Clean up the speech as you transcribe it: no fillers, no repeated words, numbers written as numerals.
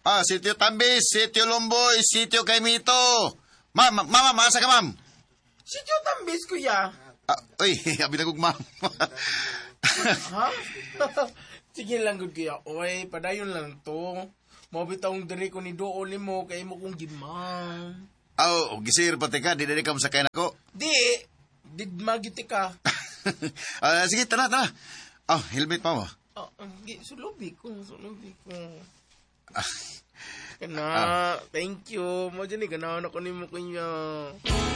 Sitio Tambis, Sitio Lumboy, Sitio Kaimito. Ma'am, asa ka, ma'am? Sityo Tambis, kuya. Uy, abi na kong ma'am. Ha? Sige lang, good kuya. Oy, padayon lang to. Mabitawang diri ko ni Doon mo, kay mo kong gimang. Gisir pati ka, di ka masakay na ko. Didmagiti ka. Sige, tara. Helmet pa mo. Sulubi ko. Kana, thank you. Mo dyan ganahan ako ni mo kuya.